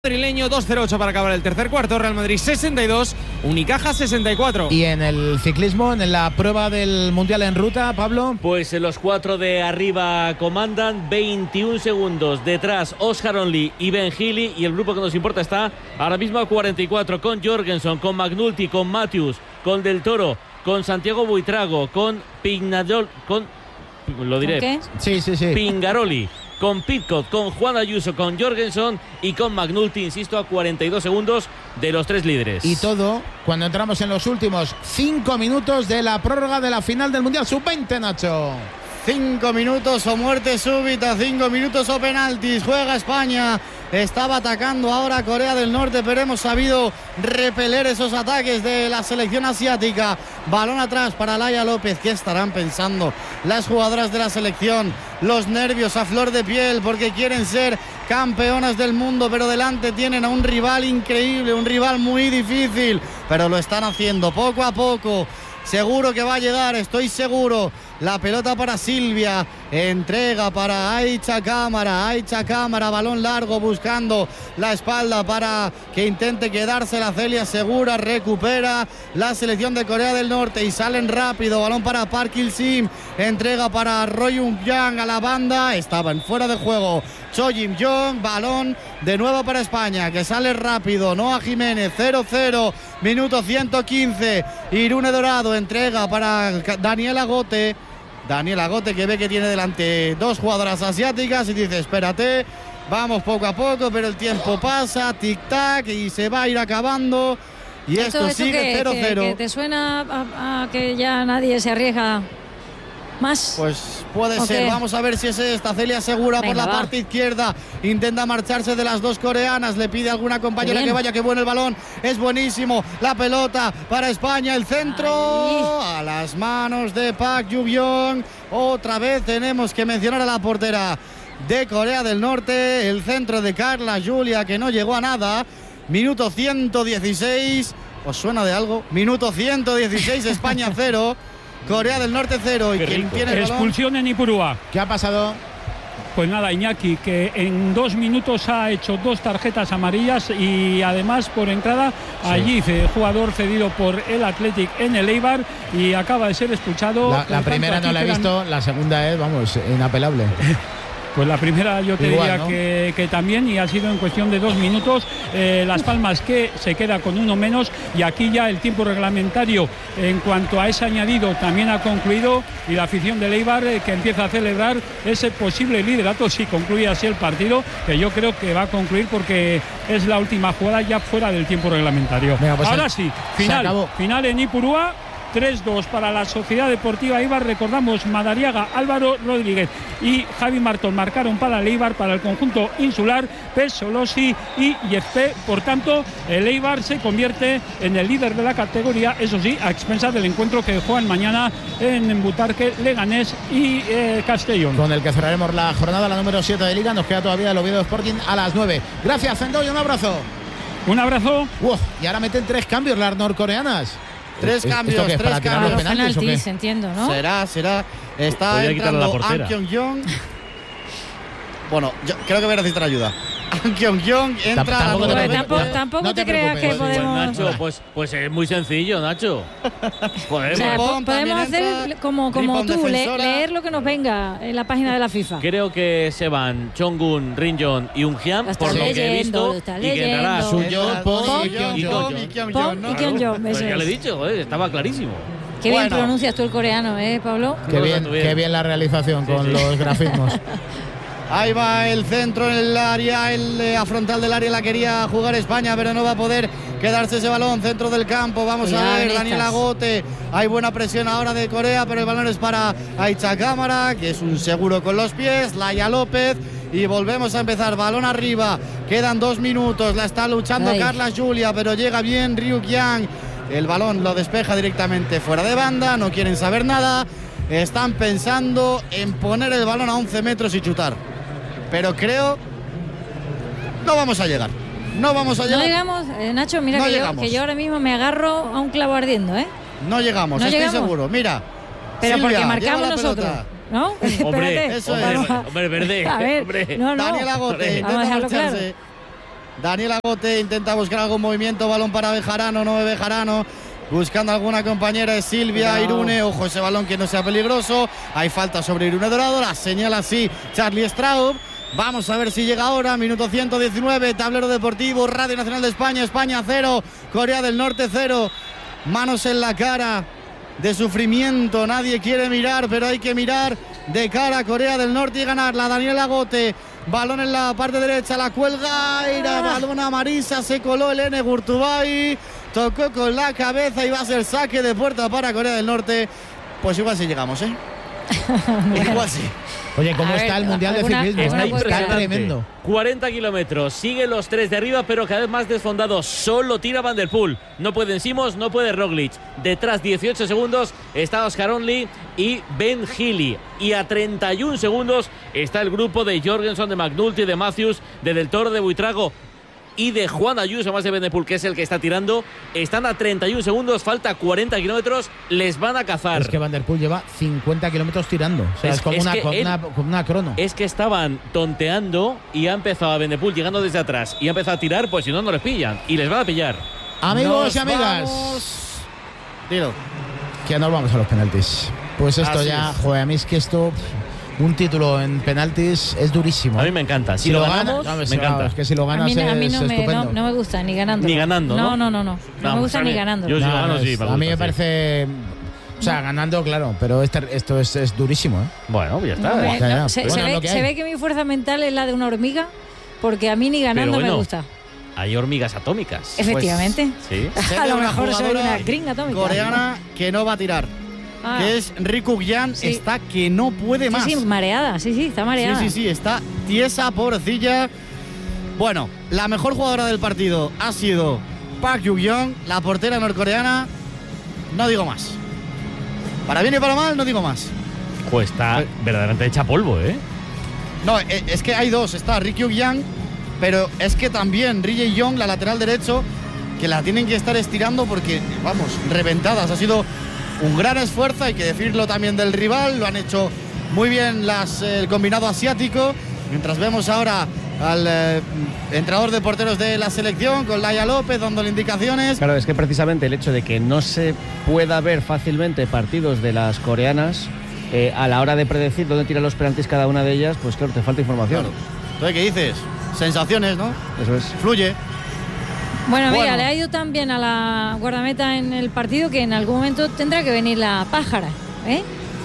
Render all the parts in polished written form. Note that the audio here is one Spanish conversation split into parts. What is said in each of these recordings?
Madrileño 2-0-8 para acabar el tercer cuarto. Real Madrid 62, Unicaja 64. Y en el ciclismo, en la prueba del Mundial en ruta, Pablo. Pues los cuatro de arriba comandan 21 segundos. Detrás Oscar Only y Ben Healy. Y el grupo que nos importa está ahora mismo a 44 con Jorgenson, con McNulty, con Matthews, con Del Toro, con Santiago Buitrago, con Pignarol, con... lo diré. ¿Qué? Sí. Pingaroli, con Pidcock, con Juan Ayuso, con Jorgenson y con McNulty, insisto, a 42 segundos de los tres líderes. Y todo cuando entramos en los últimos 5 minutos de la prórroga de la final del Mundial Sub-20, Nacho. 5 minutos o muerte súbita, 5 minutos o penaltis. Juega España. Estaba atacando ahora Corea del Norte, pero hemos sabido repeler esos ataques de la selección asiática. Balón atrás para Laia López. ¿Qué estarán pensando las jugadoras de la selección? Los nervios a flor de piel porque quieren ser campeonas del mundo, pero delante tienen a un rival increíble, un rival muy difícil, pero lo están haciendo poco a poco. Seguro que va a llegar, estoy seguro. La pelota para Silvia, entrega para Aicha Cámara, balón largo buscando la espalda para que intente quedársela Celia Segura, recupera la selección de Corea del Norte y salen rápido, balón para Park Il-sim, entrega para Roy Young a la banda, estaban fuera de juego. Cho Jim-young, balón de nuevo para España, que sale rápido, Noa Jiménez, 0-0, minuto 115, Irune Dorado, entrega para Daniela Gote que ve que tiene delante dos jugadoras asiáticas y dice espérate, vamos poco a poco, pero el tiempo pasa, tic-tac y se va a ir acabando y esto sigue 0-0. ¿Te suena a que ya nadie se arriesga más? Pues puede ser, vamos a ver si es esta. Celia Segura por la parte izquierda, intenta marcharse de las dos coreanas, le pide a alguna compañera que vaya, que bueno el balón, es buenísimo, la pelota para España, el centro a las manos de Park Ju-yeong. Otra vez tenemos que mencionar a la portera de Corea del Norte, el centro de Carla Julia que no llegó a nada. Minuto 116, ¿os suena de algo? Minuto 116, España 0, Corea del Norte 0. ¿Y quién tiene el balón? Expulsión en Ipurúa. ¿Qué ha pasado? Pues nada, Iñaki, que en 2 minutos ha hecho 2 tarjetas amarillas y además por entrada allí jugador cedido por el Athletic en el Eibar y acaba de ser expulsado. La primera no la he visto, la segunda es, vamos, inapelable. Pues la primera yo te diría, ¿no? que también, y ha sido en cuestión de 2 minutos. Las Palmas que se queda con uno menos y aquí ya el tiempo reglamentario en cuanto a ese añadido también ha concluido y la afición del Eibar que empieza a celebrar ese posible liderato si concluye así el partido, que yo creo que va a concluir porque es la última jugada ya fuera del tiempo reglamentario. Venga, pues ahora sí, final en Ipurúa. 3-2 para la Sociedad Deportiva Eibar. Recordamos, Madariaga, Álvaro Rodríguez y Javi Martón marcaron para el Eibar, para el conjunto insular, Pesolosi y Yefpe. Por tanto, el Eibar se convierte en el líder de la categoría, eso sí, a expensas del encuentro que juegan mañana en Butarque, Leganés y Castellón. Con el que cerraremos la jornada, la número 7 de Liga. Nos queda todavía el Oviedo Sporting a las 9. Gracias, Zendoy, un abrazo. Un abrazo. Y ahora meten 3 cambios las norcoreanas. 3 cambios, 3 cambios. Los penaltis, entiendo, ¿no? Será. Está entrando An Kyung-yeong. Bueno, yo creo que voy a necesitar ayuda. An Kyung-yeong entra. Tampoco te creas que podemos. Nacho, pues es muy sencillo, Nacho. Podemos hacer como tú, leer lo que nos venga en la página de la FIFA. Creo que se van Chongun, Rinjon y Unhyam, por lo que he visto, y que entrará Suyeon, Pon y Kyung-yeong. Pues ya le he dicho, estaba clarísimo. Qué bien pronuncias tú el coreano, Pablo. Qué bien la realización con los grafismos. Ahí va el centro en el área, a frontal del área la quería jugar España, pero no va a poder quedarse ese balón, centro del campo, vamos a ver, Daniela Gote, hay buena presión ahora de Corea, pero el balón es para Aicha Cámara, que es un seguro con los pies, Laia López, y volvemos a empezar, balón arriba, quedan 2 minutos, la está luchando Carla Julia, pero llega bien Ryuk Yang, el balón lo despeja directamente fuera de banda, no quieren saber nada, están pensando en poner el balón a 11 metros y chutar. Pero creo no vamos a llegar. No llegamos, Nacho, mira que yo ahora mismo me agarro a un clavo ardiendo, No llegamos, estoy seguro. Mira, pero Silvia, porque marcamos nosotros, ¿no? Hombre, eso es. Hombre, verde. A ver, hombre. no. Daniela Gote, vamos a dejarlo claro. Daniel Agote intenta buscar algún movimiento, balón para Bejarano, no ve Bejarano. Buscando alguna compañera de Silvia, Irune. Ojo ese balón que no sea peligroso. Hay falta sobre Irune Dorado. La señala así Charlie Straub. Vamos a ver si llega ahora. Minuto 119. Tablero deportivo. Radio Nacional de España. España 0. Corea del Norte 0. Manos en la cara de sufrimiento. Nadie quiere mirar, pero hay que mirar de cara a Corea del Norte y ganarla. Daniel Agote. Balón en la parte derecha. La cuelga. Balón a Marisa. Se coló Elene Gurtubay. Tocó con la cabeza y va a ser saque de puerta para Corea del Norte. Pues igual si llegamos, igual sí. Oye, ¿cómo está el Mundial de Ciclismo? Está tremendo. 40 kilómetros, siguen los 3 de arriba, pero cada vez más desfondados. Solo tira Van der Poel. No puede Simons, no puede Roglic. Detrás, 18 segundos, está Oscar Only y Ben Healy. Y a 31 segundos está el grupo de Jorgenson, de McNulty, de Matthews, de Del Toro, de Buitrago y de Juan Ayuso, más de Van der Poel, que es el que está tirando. Están a 31 segundos, falta 40 kilómetros, les van a cazar. Es que Van der Poel lleva 50 kilómetros tirando. O sea, es como una crono. Es que estaban tonteando y ha empezado a Van der Poel llegando desde atrás y ha empezado a tirar, pues si no, no les pillan. Y les van a pillar. Amigos y amigas. Dilo. Que nos vamos a los penaltis. Pues esto Así ya, es. joder, a mí es que esto... Un título en penaltis es durísimo. A mí me encanta. Si lo ganamos, me encanta. Es que si lo ganas a mí es estupendo. no me gusta ni ganando. Ni ganando, ¿no? No me gusta ni ganando. Yo si lo gano, sí, me a mí me gusta, parece... O sea, ganando, claro, pero esto es durísimo, ¿eh? Bueno, ya está. Se ve que mi fuerza mental es la de una hormiga, porque a mí ni ganando me gusta. Hay hormigas atómicas. Efectivamente. Sí. A lo mejor soy una gringa atómica. Coreana que no va a tirar. Que es Riku Gyan, está que no puede más. Sí, mareada, está mareada. Sí, está tiesa, pobrecilla. Bueno, la mejor jugadora del partido ha sido Park Yu-yeong, la portera norcoreana. No digo más. Para bien y para mal, no digo más. Pues está verdaderamente hecha polvo, ¿eh? No, es que hay dos. Está Ri Kyung-yang, pero es que también Ri Jae-yong, la lateral derecho, que la tienen que estar estirando porque, vamos, reventadas. Ha sido un gran esfuerzo, hay que decirlo también del rival. Lo han hecho muy bien el combinado asiático. Mientras vemos ahora al entrenador de porteros de la selección, con Laia López, dándole indicaciones. Claro, es que precisamente el hecho de que no se pueda ver fácilmente partidos de las coreanas, a la hora de predecir dónde tiran los penaltis cada una de ellas, pues claro, te falta información. Claro. Entonces, ¿qué dices? Sensaciones, ¿no? Eso es. Fluye. Bueno, mira, le ha ido tan bien a la guardameta en el partido que en algún momento tendrá que venir la pájara, ¿eh?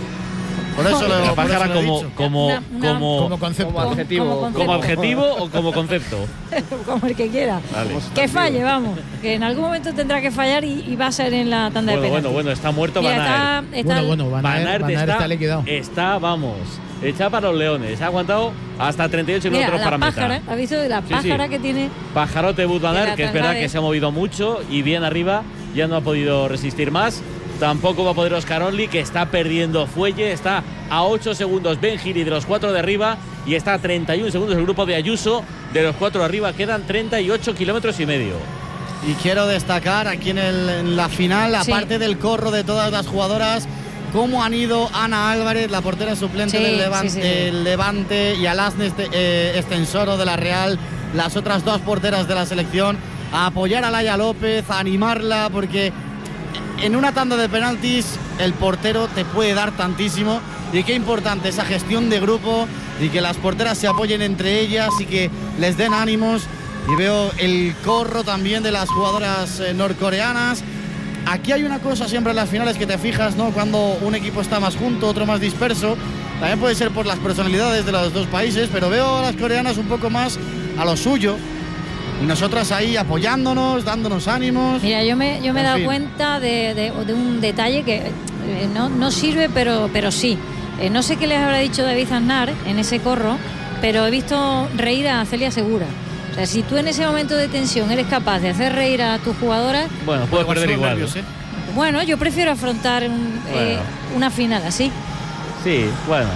Por eso la pájara como concepto. como adjetivo o como concepto. Como el que quiera. Vale. Que falle, vamos. Que en algún momento tendrá que fallar y va a ser en la tanda de penaltis. Bueno, está muerto Van Aert. Van Aert está liquidado. Está, vamos, hecha para los leones. Ha aguantado hasta 38 kilómetros para pájara, meta. ¿has visto la pájara que tiene? Pajarote Wout Van Aert, que es verdad que se ha movido mucho y bien arriba, ya no ha podido resistir más. Tampoco va a poder Oscar Only, que está perdiendo fuelle. Está a 8 segundos Ben Healy de los 4 de arriba y está a 31 segundos el grupo de Ayuso de los 4 de arriba. Quedan 38 kilómetros y medio. Y quiero destacar aquí en la final, aparte del corro de todas las jugadoras, cómo han ido Ana Álvarez, la portera suplente del Levante, y Alasne Estensoro de la Real, las otras dos porteras de la selección, a apoyar a Laia López, a animarla, porque en una tanda de penaltis el portero te puede dar tantísimo. Y qué importante esa gestión de grupo y que las porteras se apoyen entre ellas y que les den ánimos. Y veo el corro también de las jugadoras norcoreanas. Aquí hay una cosa siempre en las finales que te fijas, ¿no? Cuando un equipo está más junto, otro más disperso. También puede ser por las personalidades de los dos países, pero veo a las coreanas un poco más a lo suyo. Y nosotras ahí apoyándonos, dándonos ánimos. Mira, yo me he dado cuenta de un detalle que no sirve, pero sí. No sé qué les habrá dicho David Aznar en ese corro, pero he visto reír a Celia Segura. O sea, si tú en ese momento de tensión eres capaz de hacer reír a tus jugadoras... Bueno, puedes perder igual. Nervios, ¿eh? Bueno, yo prefiero afrontar una final así. Sí, bueno.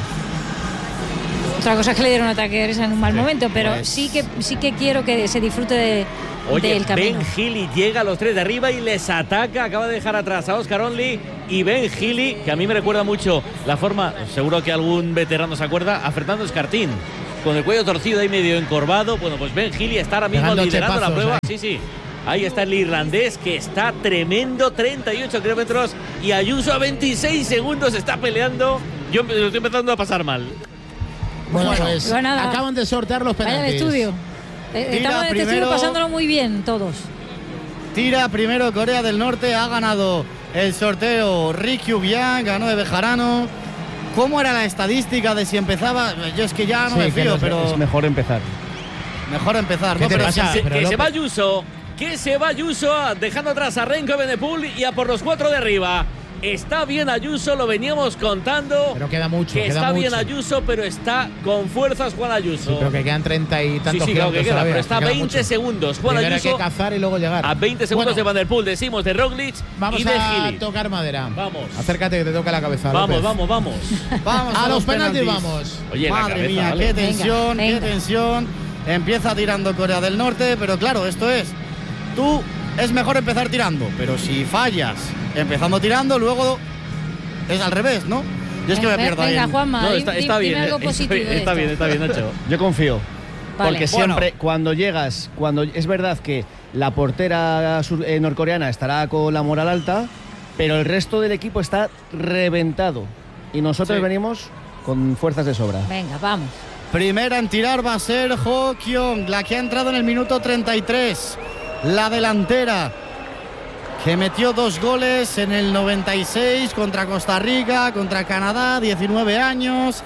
Otra cosa es que le dieron un ataque de risa en un mal momento, pero pues sí que quiero que se disfrute del camino. Ben Healy llega a los 3 de arriba y les ataca. Acaba de dejar atrás a Oscar Only y Ben Healy, que a mí me recuerda mucho la forma, seguro que algún veterano se acuerda, a Fernando Escartín. con el cuello torcido ahí medio encorvado. Bueno, pues Ben Healy está ahora mismo Pegando liderando la chepazos, prueba. ¿eh? Sí. Ahí está el irlandés que está tremendo, 38 kilómetros. Y Ayuso a 26 segundos está peleando. Yo lo estoy empezando a pasar mal. Bueno, pues pues nada. acaban de sortear los Vaya penaltis. de estudio. Estamos en este estudio pasándolo muy bien todos. Tira primero Corea del Norte, ha ganado el sorteo Ricky Ubian, ganó de Bejarano. ¿Cómo era la estadística de si empezaba? Yo es que ya no me fío, pero es mejor empezar. mejor empezar. ¿Qué ¿no? te Pero pasa? sí, Pero Que se López- va Ayuso. Que se va Ayuso, dejando atrás a Renko Benepul y a por los 4 de arriba. Está bien Ayuso, lo veníamos contando. Pero queda mucho. Que queda está mucho. bien Ayuso, pero está con fuerzas Juan Ayuso. Sí, pero que quedan 30 y tantos Sí, claro que kilómetros queda, todavía, pero está a que queda 20 mucho. segundos. Juan Primero hay Ayuso que cazar y luego llegar. a 20 segundos Bueno, de Van der Poel, decimos, de Roglic Vamos y de a Healy. tocar madera. Vamos. Acércate que te toca la cabeza. Vamos, López. vamos, vamos. vamos A los penaltis vamos. Oye, la Madre cabeza, mía, ¿vale? qué tensión, Venga, qué venga. tensión. Empieza tirando Corea del Norte, pero claro, esto es. Tú es mejor empezar tirando, pero si fallas empezando tirando, luego es al revés, ¿no? Yo es que me pierdo ahí. Venga, en- Juanma, No, está dime bien, algo está positivo bien, de está esto. bien, Nacho. Yo confío. Vale. Porque siempre, cuando llegas, cuando es verdad que la portera norcoreana estará con la moral alta, pero el resto del equipo está reventado. Y nosotros Sí. venimos con fuerzas de sobra. Venga, vamos. Primera en tirar va a ser Ho Kyung, la que ha entrado en el minuto 33. La delantera, que metió 2 goles en el 96 contra Costa Rica, contra Canadá, 19 años.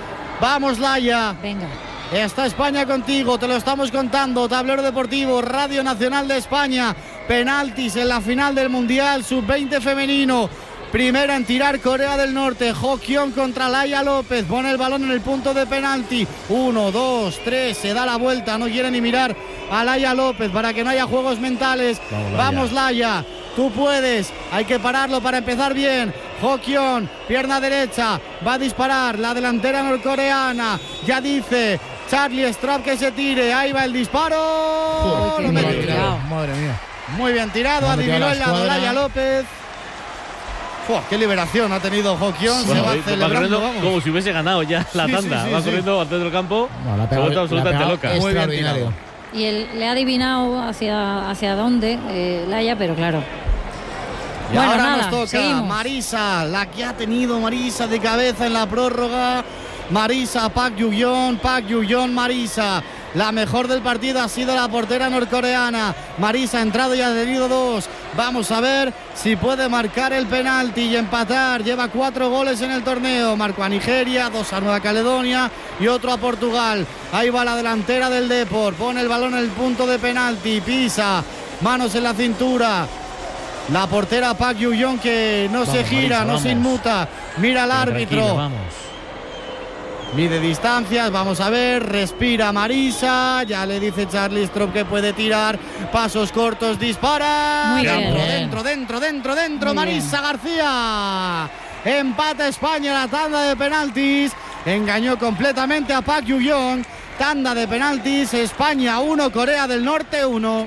Vamos, Laia. Venga. Está España contigo, te lo estamos contando. Tablero Deportivo, Radio Nacional de España. Penaltis en la final del Mundial Sub-20 femenino. Primera en tirar Corea del Norte. Ho Kyung contra Laia López. Pone el balón en el punto de penalti. 1, 2, 3. Se da la vuelta. No quiere ni mirar a Laia López para que no haya juegos mentales. Vamos, Laia. Tú puedes. Hay que pararlo para empezar bien. Ho Kyung, pierna derecha. Va a disparar la delantera norcoreana. Ya dice Charlie Straub que se tire. Ahí va el disparo. Joder, Lo qué metió. bien tirado. Madre mía. Muy bien tirado, No metió adivinó la el lado escuadra. Laia López. ¡Fua! ¡Qué liberación ha tenido Ho Kyung! Se Bueno, va va celebrando, corriendo vamos. como si hubiese ganado ya la Sí, tanda. sí, sí, Va sí. corriendo al centro del campo. No, la ha se ha pegado- vuelto la ha absolutamente pegado loca. Muy bien extraordinario. tirado. Y él le ha adivinado hacia dónde, Laia, pero claro. Y Bueno, ahora nada, nos toca seguimos. Marisa, la que ha tenido Marisa de cabeza en la prórroga. Marisa, Park Yu-yeon, Marisa. La mejor del partido ha sido la portera norcoreana. Marisa ha entrado y ha tenido 2. Vamos a ver si puede marcar el penalti y empatar. Lleva 4 goles en el torneo. Marcó a Nigeria, 2 a Nueva Caledonia y otro a Portugal. Ahí va la delantera del Depor. Pone el balón en el punto de penalti. Pisa. Manos en la cintura. La portera Park Yu-yeon que no se gira, Marisa, no se vamos. inmuta. Mira al árbitro. Vamos. Mide distancias, vamos a ver, respira Marisa, ya le dice Charlie Straub que puede tirar, pasos cortos, dispara. Muy bien. Dentro, Muy Marisa García. Empata España la tanda de penaltis, engañó completamente a Park Yu-yeon. Tanda de penaltis, España 1, Corea del Norte 1.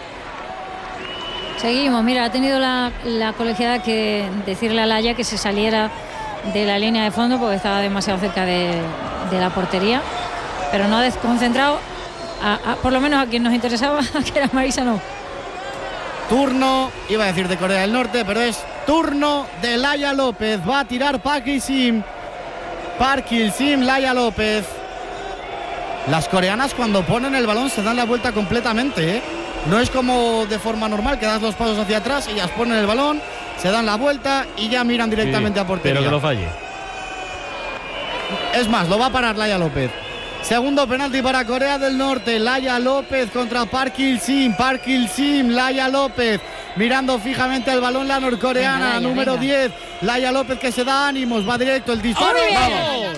Seguimos, mira, ha tenido la colegiada que decirle a Laia que se saliera de la línea de fondo porque estaba demasiado cerca de la portería, pero no ha desconcentrado por lo menos a quien nos interesaba, que era Marisa, no. Turno, iba a decir de Corea del Norte, pero es turno de Laia López. Va a tirar Park Il-sim, Laia López. Las coreanas cuando ponen el balón se dan la vuelta completamente, ¿eh? No es como de forma normal que das los pasos hacia atrás, ellas ponen el balón, se dan la vuelta y ya miran directamente a portería. Pero que lo falle. Es más, lo va a parar Laia López. Segundo penalti para Corea del Norte. Laia López contra Park Il-sim, Laia López. Mirando fijamente al balón la norcoreana, Venga, Laia, número venga. 10. Laia López que se da ánimos, va directo el disparo. ¡Muy bien! ¡Vamos!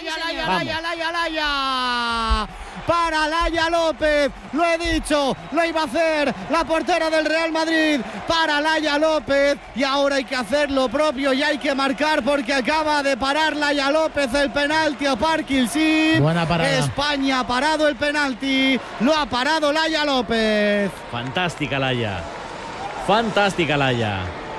Laia. Para Laia López, lo he dicho, lo iba a hacer la portera del Real Madrid. Para Laia López y ahora hay que hacer lo propio y hay que marcar porque acaba de parar Laia López el penalti a Park Il-sim. Buena parada. España ha parado el penalti, lo ha parado Laia López. Fantástica Laia. Fantástica Laia.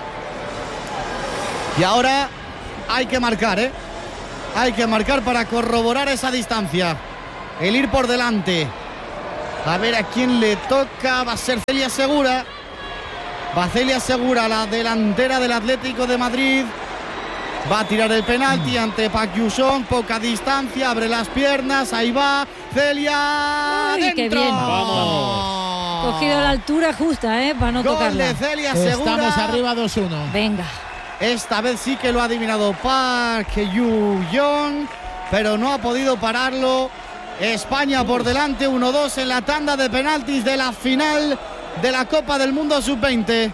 Y ahora hay que marcar, ¿eh? Hay que marcar para corroborar esa distancia. el ir por delante. A ver a quién le toca. Va a ser Celia Segura. Va Celia Segura, la delantera del Atlético de Madrid. Va a tirar el penalti ante Park Ju-sung. Poca distancia, abre las piernas. Ahí va Celia. Uy, ¡Dentro! qué bien. Vamos. Cogido la altura justa, para no Gol tocarla. de Celia Segura. Estamos arriba 2-1. Venga. Esta vez sí que lo ha adivinado Park Ju-sung, pero no ha podido pararlo. España por delante, 1-2 en la tanda de penaltis de la final de la Copa del Mundo Sub-20.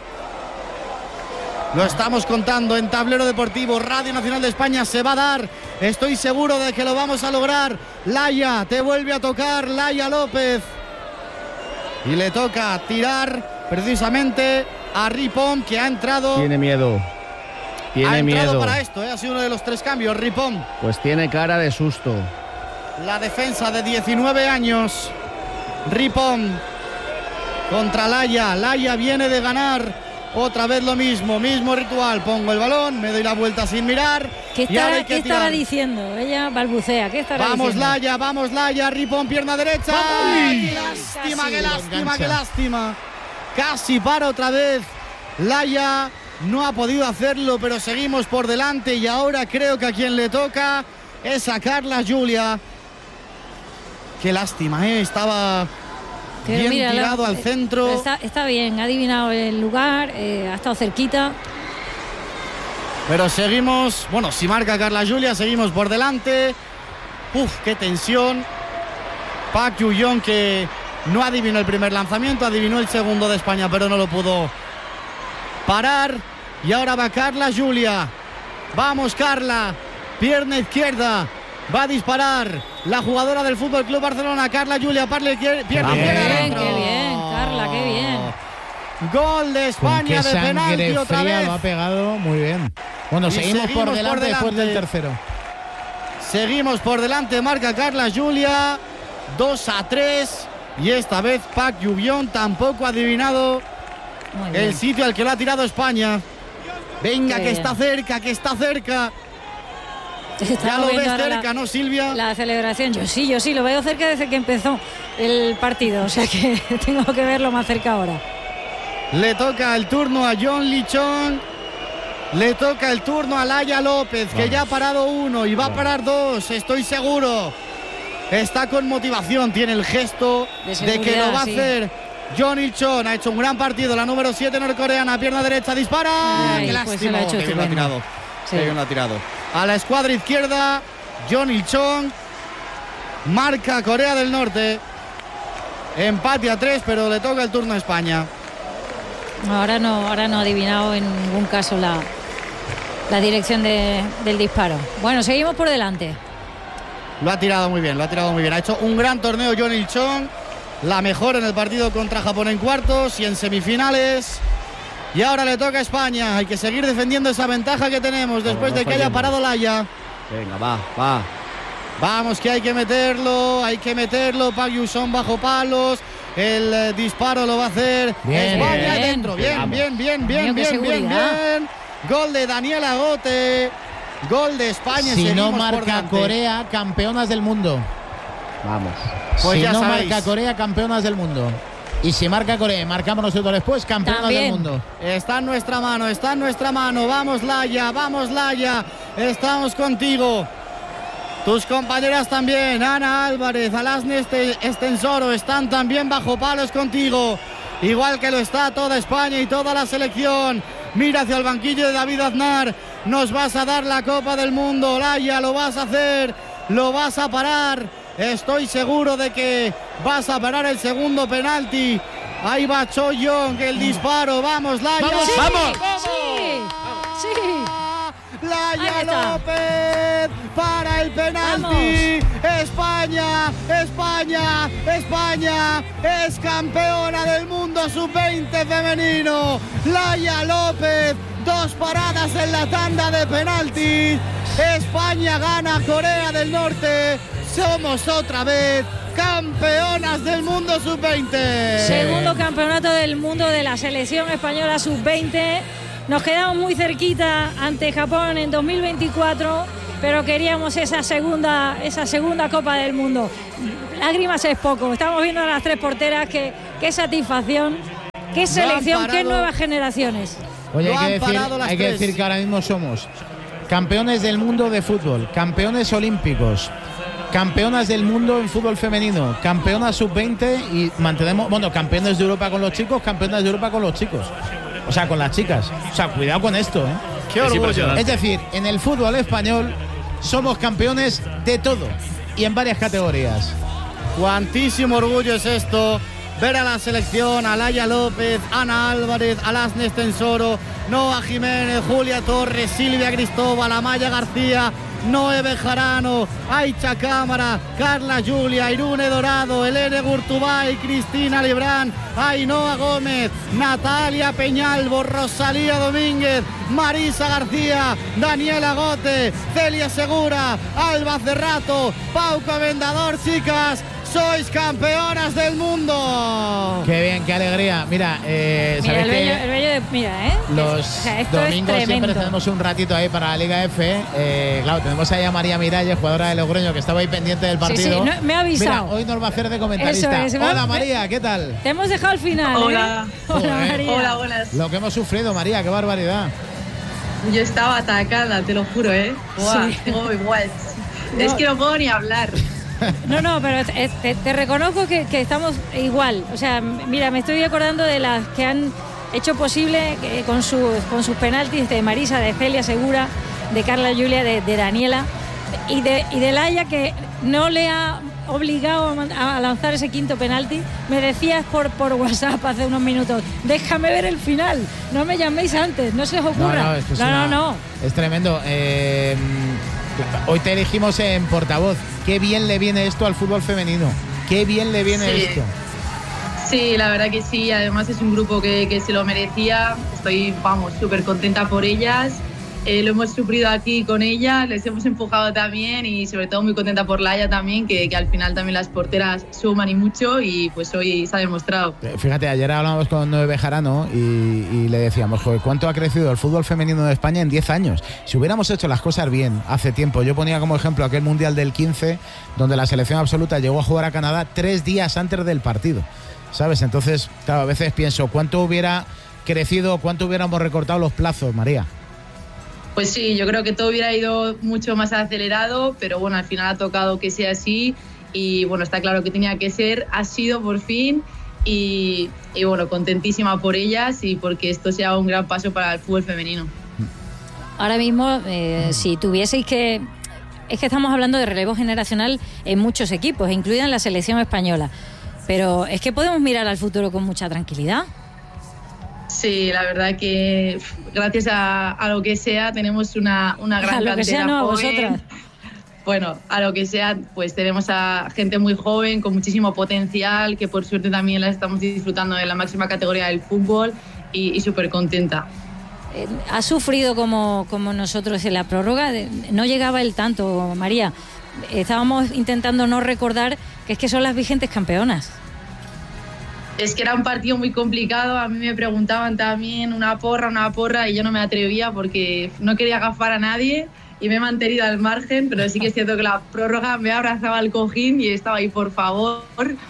Lo estamos contando en Tablero Deportivo, Radio Nacional de España. Se va a dar, estoy seguro de que lo vamos a lograr. Laia, te vuelve a tocar Laia López. Y le toca tirar precisamente a Ripon, que ha entrado. Tiene miedo. Ha entrado miedo. para esto, ha sido uno de los 3 cambios. Ripon. Pues tiene cara de susto. La defensa de 19 años. Ripon contra Laia. Laia viene de ganar. Otra vez lo mismo ritual. Pongo el balón, me doy la vuelta sin mirar. ¿Qué y ahora hay que estará tirar. diciendo? Ella balbucea. ¿Qué estará Vamos diciendo? Vamos Laia. Ripon, pierna derecha. ¡Ay! ¡Qué lástima, Casi. qué lástima, Engancha. qué lástima! Casi para otra vez. Laia no ha podido hacerlo, pero seguimos por delante. Y ahora creo que a quien le toca es a Carla Julia. Qué lástima, estaba Pero bien mira, tirado al centro. Está bien, ha adivinado el lugar, ha estado cerquita. Pero seguimos, bueno, si marca Carla Julia, seguimos por delante. Uf, qué tensión. Park Ju-sung, que no adivinó el primer lanzamiento, adivinó el segundo de España, pero no lo pudo parar. Y ahora va Carla Julia. Vamos, Carla. Pierna izquierda. Va a disparar la jugadora del Fútbol Club Barcelona, Carla Julia. Pierna izquierda. Bien, dentro. qué bien, Carla, qué bien. Gol de Con España qué de sangre penalti otra fría vez. lo ha pegado muy bien. Bueno, Y seguimos por delante después del tercero. Seguimos por delante, marca Carla Julia. 2-3. Y esta vez Park Ju-sung tampoco ha adivinado Muy bien. el sitio al que lo ha tirado España. Venga, Qué que bien. está cerca, que está cerca. Estamos Ya lo ves viendo ahora cerca, ¿no, Silvia? la celebración. Yo sí, lo veo cerca desde que empezó el partido. O sea que tengo que verlo más cerca ahora. Le toca el turno a John Lichón. Le toca el turno a Laia López, que ya ha parado 1 y va a parar 2, estoy seguro. Está con motivación, tiene el gesto de que lo va a sí. hacer. John Il-chon ha hecho un gran partido, la número 7 norcoreana, pierna derecha, dispara. Ay, ¡Qué pues lástima! se lo ha hecho Qué bien lo ha estupendo. tirado. Sí. Qué bien lo ha tirado. A la escuadra izquierda, John Il-chon. Marca Corea del Norte. Empate a 3, pero le toca el turno a España. Ahora no ha adivinado en ningún caso la dirección del disparo. Bueno, seguimos por delante. Lo ha tirado muy bien, lo ha tirado muy bien. Ha hecho un gran torneo John Il-chon. La mejor en el partido contra Japón en cuartos y en semifinales. Y ahora le toca a España. Hay que seguir defendiendo esa ventaja que tenemos después de que haya parado Laia. Venga, va. Vamos, que hay que meterlo. Park Ju-sung bajo palos. El disparo lo va a hacer Bien. España Bien. dentro. Bien. Mío, qué seguridad. Gol de Daniela Gote. Gol de España. Si no Seguimos por marca delante. Corea, campeonas del mundo. Vamos. Pues si ya no sabéis. marca Corea, campeonas del mundo. Y si marca Corea y marcamos nosotros después, campeonas También. del mundo. Está en nuestra mano. Vamos, Laia. Estamos contigo. Tus compañeras también, Ana Álvarez, Alasne Estensoro, están también bajo palos contigo. Igual que lo está toda España y toda la selección. Mira hacia el banquillo de David Aznar. Nos vas a dar la Copa del Mundo, Laia, lo vas a hacer, lo vas a parar. Estoy seguro de que vas a parar el segundo penalti. Ahí va Cho Young, el disparo. Vamos, Laia. ¡Vamos! Sí. Ahí Laia está. López para el penalti. España es campeona del mundo sub-20 femenino. Laia López, 2 paradas en la tanda de penaltis. España gana a Corea del Norte. Somos otra vez campeonas del mundo sub-20. Segundo campeonato del mundo de la selección española sub-20. Nos quedamos muy cerquita ante Japón en 2024 pero queríamos esa segunda Copa del Mundo. Lágrimas es poco. Estamos viendo a las 3 porteras, qué satisfacción, qué selección, qué nuevas generaciones. Oye, hay que decir que ahora mismo somos campeones del mundo de fútbol, campeones olímpicos, campeonas del mundo en fútbol femenino, campeonas sub-20 y mantenemos, campeones de Europa con los chicos, campeonas de Europa con los chicos. O sea, con las chicas. O sea, cuidado con esto, ¿eh? Qué orgullo. Es decir, en el fútbol español somos campeones de todo y en varias categorías. Cuantísimo orgullo es esto. Ver a la selección, a Laia López, Ana Álvarez, Alasnes Tensoro, Noa Jiménez, Julia Torres, Silvia Cristóbal, Amaya García, Noé Bejarano, Aicha Cámara, Carla Julia, Irune Dorado, Helene Gurtubay, Cristina Librán, Ainhoa Gómez, Natalia Peñalvo, Rosalía Domínguez, Marisa García, Daniela Gote, Celia Segura, Alba Cerrato, Pauco Vendador, chicas. ¡Sois campeonas del mundo! ¡Qué bien, qué alegría! Mira, ¿sabéis que los domingos siempre tenemos un ratito ahí para la Liga F? Claro, tenemos ahí a María Miralles, jugadora de Logroño, que estaba ahí pendiente del partido. Sí, no, me ha avisado. Mira, hoy nos va a hacer de comentarista. Hola, María, ¿qué tal? Te hemos dejado al final. Hola. Hola, María. Hola, buenas. Lo que hemos sufrido, María, qué barbaridad. Yo estaba atacada, te lo juro, ¿eh? Buah, sí. Tengo igual. No. Es que no puedo ni hablar. No, pero te reconozco que estamos igual. O sea, mira, me estoy acordando de las que han hecho posible con sus penaltis, de Marisa, de Celia Segura, de Carla Julia, de Daniela y de Laia, que no le ha obligado a lanzar ese quinto penalti. Me decías por WhatsApp hace unos minutos, déjame ver el final, no me llaméis antes, no se os ocurra. No. Es tremendo. Hoy te elegimos en portavoz. Qué bien le viene esto al fútbol femenino. Qué bien le viene esto. Sí, la verdad que sí. Además es un grupo que se lo merecía. Estoy, súper contenta por ellas. Lo hemos sufrido aquí con ella, les hemos empujado también y sobre todo muy contenta por Laia también, que al final también las porteras suman y mucho y pues hoy se ha demostrado. Fíjate, ayer hablábamos con Noé Bejarano y le decíamos, joder, ¿cuánto ha crecido el fútbol femenino de España en 10 años? Si hubiéramos hecho las cosas bien hace tiempo, yo ponía como ejemplo aquel Mundial del 15, donde la selección absoluta llegó a jugar a Canadá 3 días antes del partido, ¿sabes? Entonces, claro, a veces pienso, ¿cuánto hubiera crecido, cuánto hubiéramos recortado los plazos, María? Pues sí, yo creo que todo hubiera ido mucho más acelerado, pero bueno, al final ha tocado que sea así y bueno, está claro que tenía que ser, ha sido por fin y bueno, contentísima por ellas y porque esto sea un gran paso para el fútbol femenino. Ahora mismo, si tuvieseis que... Es que estamos hablando de relevo generacional en muchos equipos, incluida en la selección española, pero es que podemos mirar al futuro con mucha tranquilidad. Sí, la verdad que gracias a lo que sea tenemos una gran cantera sea, no, joven. Vosotras. Bueno, a lo que sea, pues tenemos a gente muy joven con muchísimo potencial, que por suerte también la estamos disfrutando en la máxima categoría del fútbol y súper contenta. ¿Ha sufrido como nosotros en la prórroga? No llegaba el tanto, María. Estábamos intentando no recordar que es que son las vigentes campeonas. Es que era un partido muy complicado, a mí me preguntaban también una porra y yo no me atrevía porque no quería agafar a nadie y me he mantenido al margen, pero sí que es cierto que la prórroga me abrazaba al cojín y estaba ahí, por favor.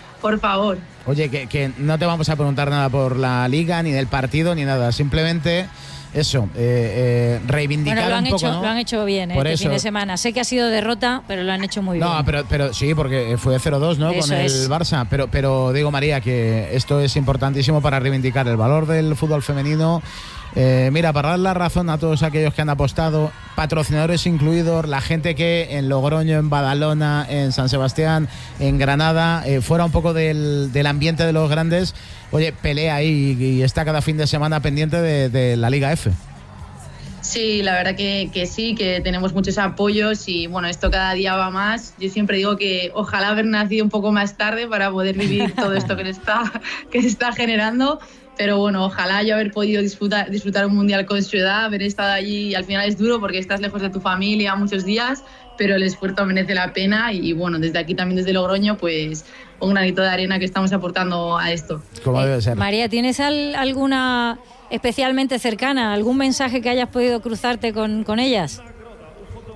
Oye, que no te vamos a preguntar nada por la liga, ni del partido, ni nada, simplemente... Eso, reivindicar un poco, ¿no? Lo han hecho bien este fin de semana. Sé que ha sido derrota, pero lo han hecho muy bien. No, pero sí, porque fue 0-2, ¿no? Eso con el Barça. Pero digo, María, que esto es importantísimo para reivindicar el valor del fútbol femenino. Mira, para dar la razón a todos aquellos que han apostado, patrocinadores incluidos, la gente que en Logroño, en Badalona, en San Sebastián, en Granada, fuera un poco del ambiente de los grandes. Oye, pelea ahí y está cada fin de semana pendiente de la Liga F. Sí, la verdad que sí, que tenemos muchos apoyos y bueno, esto cada día va más. Yo siempre digo que ojalá haber nacido un poco más tarde para poder vivir todo esto que se está generando. Pero bueno, ojalá yo haber podido disfrutar un mundial con su edad, haber estado allí. Al final es duro porque estás lejos de tu familia muchos días, pero el esfuerzo merece la pena y bueno, desde aquí también desde Logroño, pues un granito de arena que estamos aportando a esto. Como debe ser. María, ¿tienes alguna especialmente cercana, algún mensaje que hayas podido cruzarte con ellas?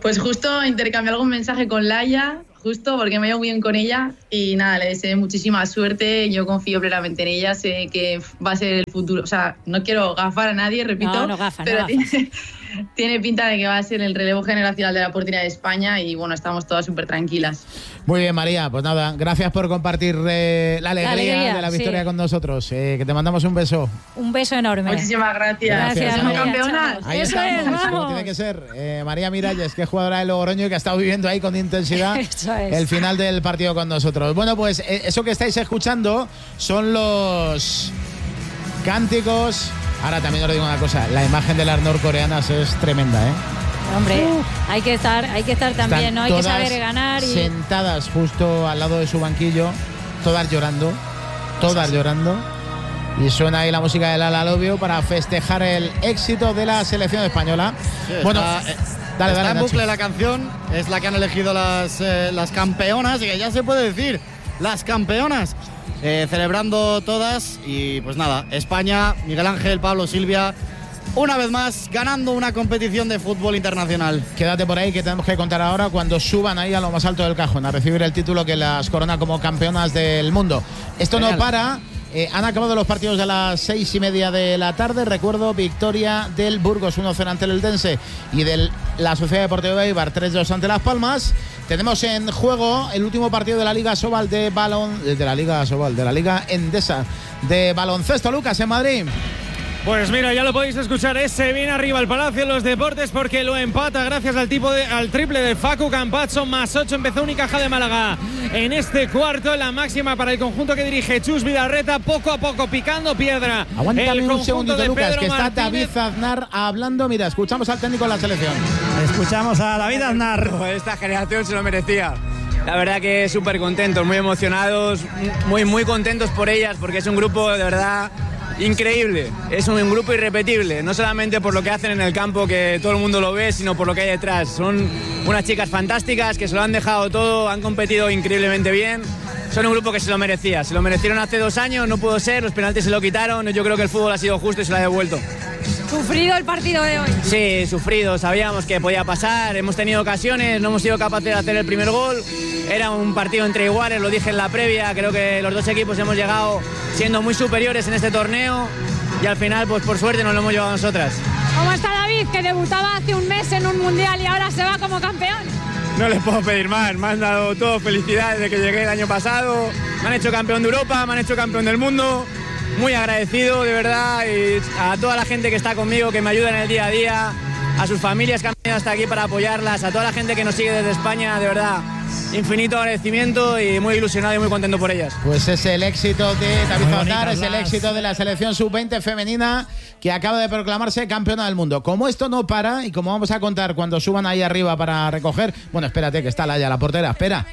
Pues justo intercambié algún mensaje con Laia, justo porque me llevo muy bien con ella y nada, le deseo muchísima suerte, yo confío plenamente en ella, sé que va a ser el futuro, o sea, no quiero gafar a nadie, repito, pero tiene pinta de que va a ser el relevo generacional de la portería de España y bueno, estamos todas súper tranquilas. Muy bien, María, pues nada, gracias por compartir la alegría de la victoria con nosotros, que te mandamos un beso. Un beso enorme. Muchísimas gracias. Somos campeonas. Ahí estamos, como tiene que ser. María Miralles, que es jugadora de Logroño y que ha estado viviendo ahí con intensidad el final del partido con nosotros. Bueno, pues eso que estáis escuchando son los cánticos. Ahora también os digo una cosa, la imagen de las norcoreanas es tremenda, ¿eh? Hombre, hay que estar también, ¿no? Hay que saber ganar. Y sentadas justo al lado de su banquillo, todas llorando. Y suena ahí la música de Lala Lobio para festejar el éxito de la selección española. Sí, bueno, está en bucle la canción, es la que han elegido las campeonas, y que ya se puede decir, las campeonas. Celebrando todas y pues nada, España, Miguel Ángel, Pablo, Silvia, una vez más ganando una competición de fútbol internacional. Quédate por ahí que tenemos que contar ahora cuando suban ahí a lo más alto del cajón a recibir el título que las corona como campeonas del mundo. Esto no para. Han acabado los partidos de las 6:30 de la tarde. Recuerdo, victoria del Burgos 1-0 ante el Eldense y de la Sociedad Deportiva de Eibar 3-2 ante Las Palmas. Tenemos en juego el último partido de la Liga Sobal de la Liga Endesa de baloncesto. Lucas, en Madrid. Pues mira, ya lo podéis escuchar, ese viene arriba al Palacio de los Deportes porque lo empata gracias al triple de Facu Campazzo, +8, empezó Unicaja de Málaga en este cuarto, la máxima para el conjunto que dirige Chus Vidarreta, poco a poco picando piedra. Aguántame un segundito, Lucas, que está David Aznar hablando. Mira, escuchamos al técnico de la selección. Escuchamos a David Aznar. Esta generación se lo merecía. La verdad que súper contentos, muy emocionados, muy contentos por ellas, porque es un grupo de verdad increíble, es un grupo irrepetible, no solamente por lo que hacen en el campo, que todo el mundo lo ve, sino por lo que hay detrás. Son unas chicas fantásticas que se lo han dejado todo, han competido increíblemente bien. Son un grupo que se lo merecía, se lo merecieron hace 2 años, no pudo ser, los penaltis se lo quitaron, yo creo que el fútbol ha sido justo y se lo ha devuelto. ¿Sufrido el partido de hoy? Sí, sufrido, sabíamos que podía pasar, hemos tenido ocasiones, no hemos sido capaces de hacer el primer gol, era un partido entre iguales, lo dije en la previa, creo que los dos equipos hemos llegado siendo muy superiores en este torneo y al final, pues por suerte nos lo hemos llevado nosotras. ¿Cómo está David, que debutaba hace un mes en un mundial y ahora se va como campeón? No les puedo pedir más, me han dado todo felicidades desde que llegué el año pasado, me han hecho campeón de Europa, me han hecho campeón del mundo. Muy agradecido, de verdad, y a toda la gente que está conmigo, que me ayuda en el día a día, a sus familias que han venido hasta aquí para apoyarlas, a toda la gente que nos sigue desde España, de verdad, infinito agradecimiento y muy ilusionado y muy contento por ellas. Pues es el éxito de David Aznar, es el éxito de la selección sub-20 femenina que acaba de proclamarse campeona del mundo. Como esto no para y como vamos a contar cuando suban ahí arriba para recoger, bueno, espérate que está Laia, la portera, espera.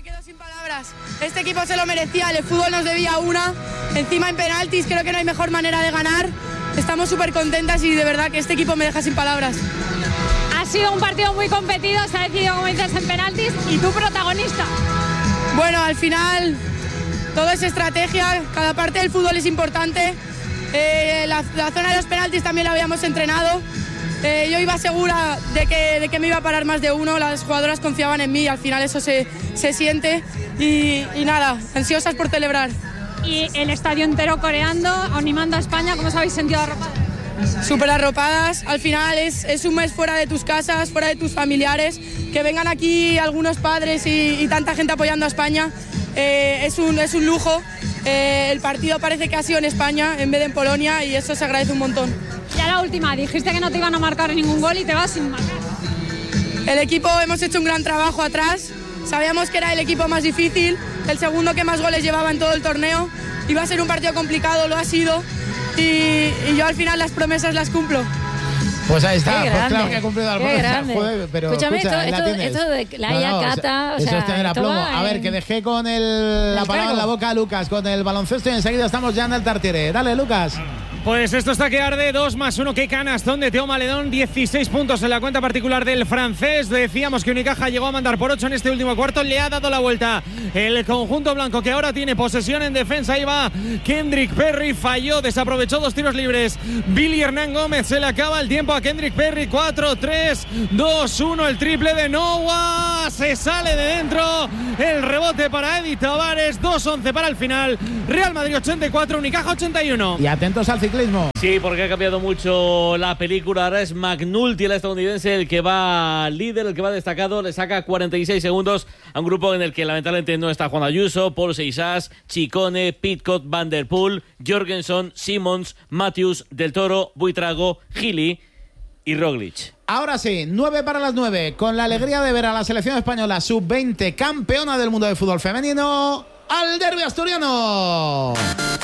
Este equipo se lo merecía, el fútbol nos debía una, encima en penaltis, creo que no hay mejor manera de ganar, estamos súper contentas y de verdad que este equipo me deja sin palabras. Ha sido un partido muy competido, se ha decidido, como dices, en penaltis y tú protagonista. Bueno, al final todo es estrategia, cada parte del fútbol es importante, la zona de los penaltis también la habíamos entrenado. Yo iba segura de que me iba a parar más de uno, las jugadoras confiaban en mí y al final eso se siente y nada, ansiosas por celebrar. Y el estadio entero coreando, animando a España, ¿cómo os habéis sentido arropadas? Súper arropadas, al final es un mes fuera de tus casas, fuera de tus familiares, que vengan aquí algunos padres y tanta gente apoyando a España, es un lujo. El partido parece que ha sido en España en vez de en Polonia y eso se agradece un montón. Ya la última, dijiste que no te iban a marcar ningún gol y te vas sin marcar. El equipo hemos hecho un gran trabajo atrás, sabíamos que era el equipo más difícil, el segundo que más goles llevaba en todo el torneo, iba a ser un partido complicado, lo ha sido y yo al final las promesas las cumplo. Pues ahí está, pues claro que ha cumplido la promesa. Joder, pero escúchame, escucha, esto de Laia, Cata, o sea, eso es tener aplomo. A ver, que dejé con la palabra en la boca a Lucas, con el baloncesto y enseguida estamos ya en el Tartiere. Dale, Lucas. Pues esto está que arde, 2+1, qué canastón de Teo Maledón, 16 puntos en la cuenta particular del francés. Decíamos que Unicaja llegó a mandar por 8 en este último cuarto, le ha dado la vuelta el conjunto blanco, que ahora tiene posesión en defensa. Ahí va Kendrick Perry, falló, desaprovechó 2 tiros libres Billy Hernán Gómez, se le acaba el tiempo a Kendrick Perry. 4, 3, 2, 1, el triple de Noah, se sale de dentro, el rebote para Eddie Tavares. 2-11 para el final, Real Madrid 84, Unicaja 81. Y atentos al ciclismo. Sí, porque ha cambiado mucho la película. Ahora es McNulty, el estadounidense, el que va líder, el que va destacado. Le saca 46 segundos a un grupo en el que lamentablemente no está Juan Ayuso, Paul Seixas, Ciccone, Pitcock, Van Der Poel, Jorgensen, Simmons, Matthews, Del Toro, Buitrago, Gili y Roglic. Ahora sí, 9 para las 9, con la alegría de ver a la selección española sub-20, campeona del mundo de fútbol femenino, al derbi asturiano.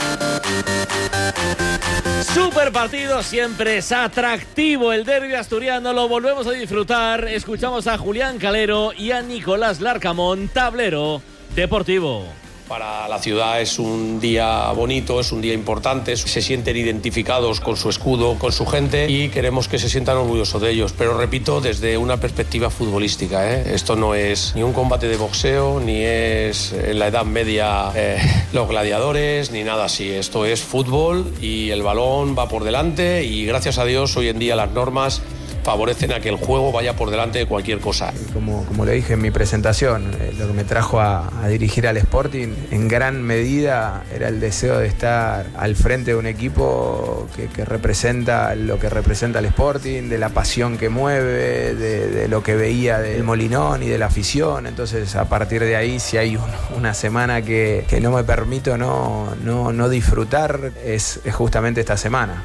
Super partido, siempre es atractivo el derbi asturiano, lo volvemos a disfrutar. Escuchamos a Julián Calero y a Nicolás Larcamón, Tablero Deportivo. Para la ciudad es un día bonito, es un día importante, se sienten identificados con su escudo, con su gente y queremos que se sientan orgullosos de ellos, pero repito, desde una perspectiva futbolística, ¿eh? Esto no es ni un combate de boxeo, ni es en la Edad Media los gladiadores, ni nada así. Esto es fútbol y el balón va por delante y gracias a Dios hoy en día las normas favorecen a que el juego vaya por delante de cualquier cosa. Como le dije en mi presentación, lo que me trajo a dirigir al Sporting en gran medida era el deseo de estar al frente de un equipo que representa lo que representa el Sporting, de la pasión que mueve, de lo que veía del Molinón y de la afición. Entonces, a partir de ahí, si hay una semana que no me permito no disfrutar, es justamente esta semana.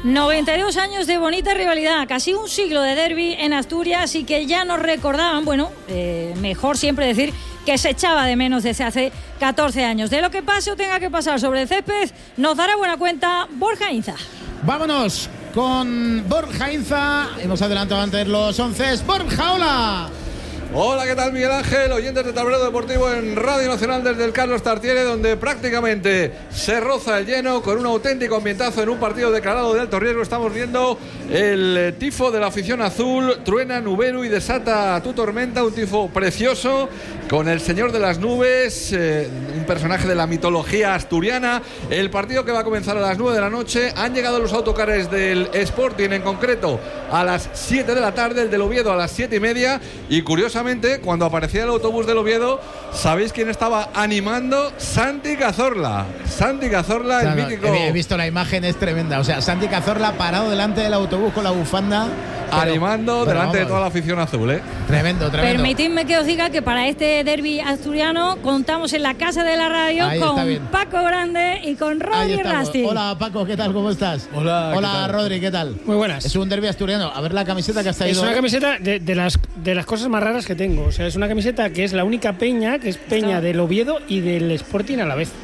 92 años de bonita rivalidad, casi un siglo de derbi en Asturias y que ya nos recordaban, mejor siempre decir que se echaba de menos desde hace 14 años. De lo que pase o tenga que pasar sobre el césped, nos dará buena cuenta Borja Inza. Vámonos con Borja Inza. Hemos adelantado antes los 11. Borja, hola. Hola, ¿qué tal, Miguel Ángel? Oyentes de Tablero Deportivo en Radio Nacional desde el Carlos Tartiere, donde prácticamente se roza el lleno con un auténtico ambientazo en un partido declarado de alto riesgo. Estamos viendo el tifo de la afición azul, truena, nubero y desata tu tormenta, un tifo precioso con el señor de las nubes, un personaje de la mitología asturiana. El partido que va a comenzar a las 9 de la noche, han llegado los autocares del Sporting, en concreto a las 7 de la tarde, el del Oviedo a las 7:30, y curiosamente cuando aparecía el autobús del Oviedo, ¿sabéis quién estaba animando? Santi Cazorla. Santi Cazorla, el mítico. He visto la imagen, es tremenda. O sea, Santi Cazorla parado delante del autobús con la bufanda, animando delante de toda la afición azul, ¿eh? Tremendo. Permitidme que os diga que para este derbi asturiano contamos en la casa de la radio con Paco Grande y con Rodri Rasti. Hola, Paco, ¿qué tal? ¿Cómo estás? Hola, Rodri, ¿qué tal? Muy buenas. Es un derbi asturiano. A ver la camiseta que has traído. Es una camiseta de las cosas más raras que tengo. O sea, es una camiseta que es la única peña, que es peña del Oviedo y del Sporting a la vez.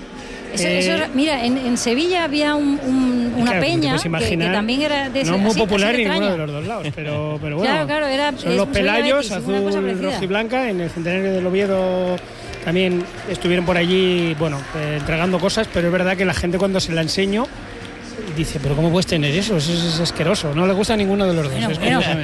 Mira, en Sevilla había una peña que también era de ese, no muy así, popular así en ninguno de los dos lados, pero bueno. Claro, era son los Pelayos, azul, rojo y blanca. En el centenario del Oviedo también estuvieron por allí, entregando cosas, pero es verdad que la gente cuando se la enseño dice, pero ¿cómo puedes tener eso? Eso es asqueroso. No le gusta a ninguno de los dos.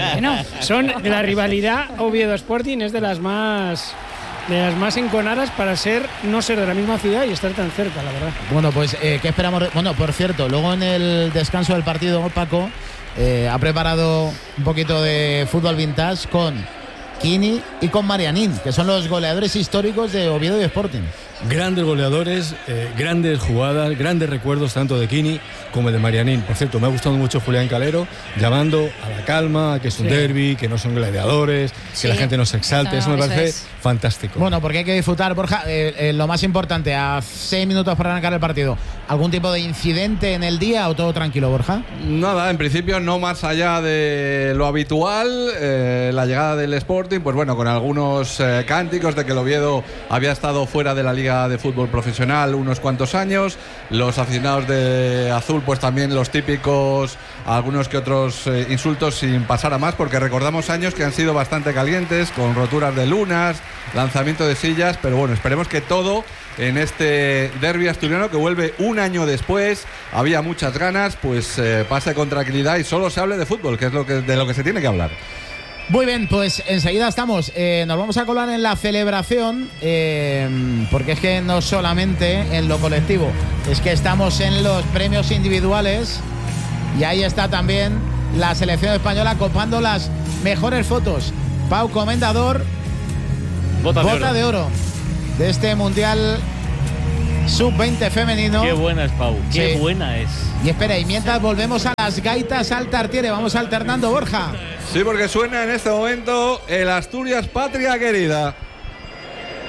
Son la rivalidad Oviedo-Sporting es de las más enconadas para no ser de la misma ciudad y estar tan cerca, la verdad. Bueno, pues, ¿qué esperamos? Bueno, por cierto, luego en el descanso del partido, Paco ha preparado un poquito de fútbol vintage con Kini y con Marianín, que son los goleadores históricos de Oviedo y Sporting. Grandes goleadores, grandes jugadas, grandes recuerdos tanto de Kini como de Marianín. Por cierto, me ha gustado mucho Julián Calero llamando a la calma, que es un derbi, que no son gladiadores, que la gente no se exalte. Eso me parece fantástico. Bueno, porque hay que disfrutar, Borja. Lo más importante, a 6 minutos para arrancar el partido, ¿algún tipo de incidente en el día o todo tranquilo, Borja? Nada, en principio no más allá de lo habitual. La llegada del Sporting, pues bueno, con algunos cánticos de que el Oviedo había estado fuera de la Liga ya de fútbol profesional unos cuantos años. Los aficionados de azul, pues también los típicos, algunos que otros insultos sin pasar a más, porque recordamos años que han sido bastante calientes, con roturas de lunas, lanzamiento de sillas, pero bueno, esperemos que todo en este derbi asturiano, que vuelve un año después, había muchas ganas, pues pase con tranquilidad y solo se hable de fútbol, que es de lo que se tiene que hablar. Muy bien, pues enseguida estamos. Nos vamos a colar en la celebración, porque es que no solamente en lo colectivo, es que estamos en los premios individuales y ahí está también la selección española copando las mejores fotos. Pau Comendador, bota de oro de este Mundial Sub-20 femenino. Qué buena es Pau, qué buena es. Y espera, y mientras volvemos a las gaitas al Tartiere, vamos alternando, Borja. Sí, porque suena en este momento el Asturias Patria Querida.